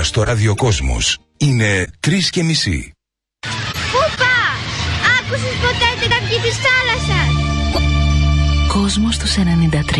τώρα στο ραδιοκόσμος. Είναι 3:30. Πού πας? Άκουσες ποτέ την καυγή της θάλασσας? Κόσμος τους 93.